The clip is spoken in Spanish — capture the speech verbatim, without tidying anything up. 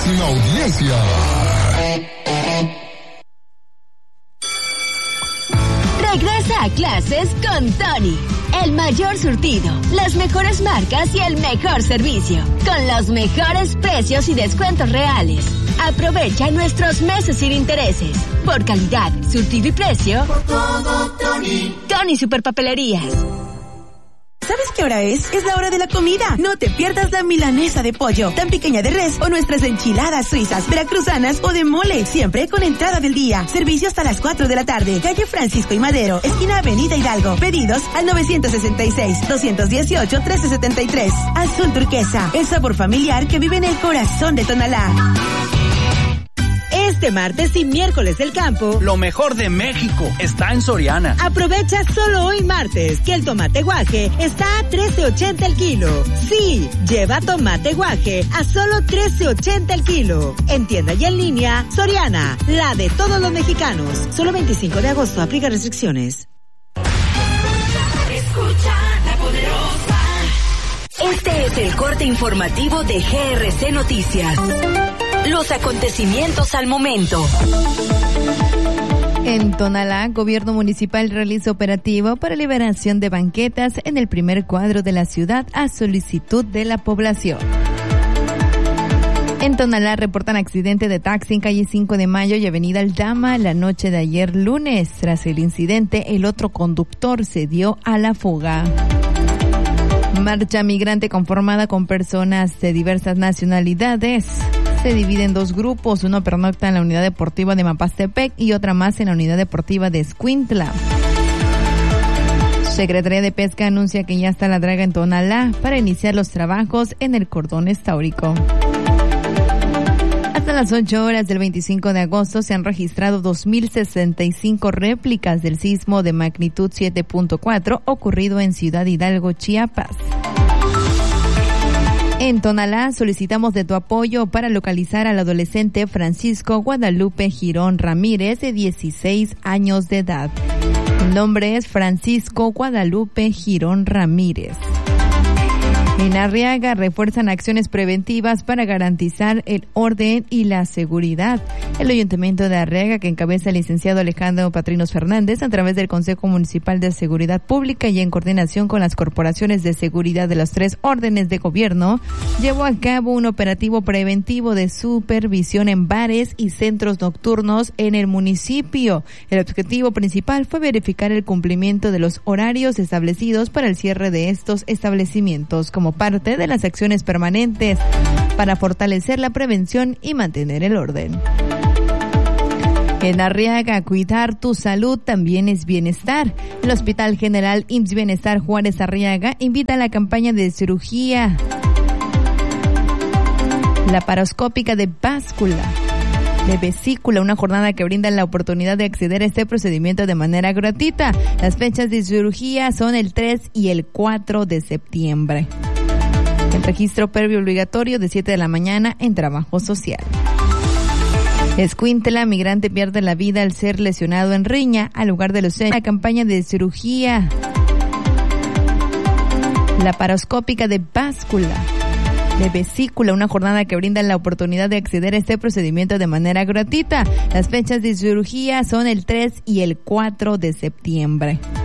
máxima audiencia. Regresa a clases con Tony. El mayor surtido, las mejores marcas y el mejor servicio. Con los mejores precios y descuentos reales. Aprovecha nuestros meses sin intereses. Por calidad, surtido y precio. Por todo, Tony. Tony Superpapelerías. ¿Sabes qué hora es? Es la hora de la comida. No te pierdas la milanesa de pollo, tan pequeña de res, o nuestras enchiladas suizas, veracruzanas o de mole, siempre con entrada del día. Servicio hasta las cuatro de la tarde. Calle Francisco y Madero, esquina Avenida Hidalgo. Pedidos al nueve seis seis, dos uno ocho, uno tres siete tres. Azul Turquesa, el sabor familiar que vive en el corazón de Tonalá. Este martes y miércoles del campo, lo mejor de México está en Soriana. Aprovecha solo hoy martes que el tomate guaje está a trece ochenta el kilo. Sí, lleva tomate guaje a solo trece ochenta el kilo. En tienda y en línea, Soriana, la de todos los mexicanos. Solo veinticinco de agosto, aplica restricciones. Escucha la poderosa. Este es el corte informativo de G R C Noticias. Los acontecimientos al momento. En Tonalá, gobierno municipal realiza operativo para liberación de banquetas en el primer cuadro de la ciudad a solicitud de la población. En Tonalá reportan accidente de taxi en calle cinco de mayo y avenida Aldama la noche de ayer lunes. Tras el incidente, el otro conductor se dio a la fuga. Marcha migrante conformada con personas de diversas nacionalidades. Se divide en dos grupos, uno pernocta en la unidad deportiva de Mapastepec y otra más en la unidad deportiva de Escuintla. Secretaría de Pesca anuncia que ya está la draga en Tonalá para iniciar los trabajos en el cordón estáurico. Hasta las ocho horas del veinticinco de agosto se han registrado dos mil sesenta y cinco réplicas del sismo de magnitud siete punto cuatro ocurrido en Ciudad Hidalgo, Chiapas. En Tonalá solicitamos de tu apoyo para localizar al adolescente Francisco Guadalupe Girón Ramírez, de dieciséis años de edad. El nombre es Francisco Guadalupe Girón Ramírez. En Arriaga refuerzan acciones preventivas para garantizar el orden y la seguridad. El Ayuntamiento de Arriaga, que encabeza el licenciado Alejandro Patrinos Fernández, a través del Consejo Municipal de Seguridad Pública y en coordinación con las corporaciones de seguridad de los tres órdenes de gobierno, llevó a cabo un operativo preventivo de supervisión en bares y centros nocturnos en el municipio. El objetivo principal fue verificar el cumplimiento de los horarios establecidos para el cierre de estos establecimientos, como parte de las acciones permanentes para fortalecer la prevención y mantener el orden. En Arriaga, cuidar tu salud también es bienestar. El Hospital General I M S S Bienestar Juárez Arriaga invita a la campaña de cirugía laparoscópica de báscula de vesícula, una jornada que brinda la oportunidad de acceder a este procedimiento de manera gratuita. Las fechas de cirugía son el tres y el cuatro de septiembre. El registro previo obligatorio de siete de la mañana en trabajo social. Escuintla, migrante pierde la vida al ser lesionado en riña al lugar de los hechos. La campaña de cirugía laparoscópica de báscula de vesícula, una jornada que brinda la oportunidad de acceder a este procedimiento de manera gratuita. Las fechas de cirugía son el tres y el cuatro de septiembre.